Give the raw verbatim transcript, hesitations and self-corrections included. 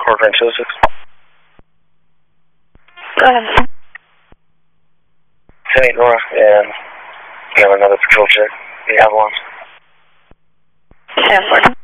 Quarter inch two six. Go ahead. ten eight Nora, and we have another patrol check. We have one. ten four.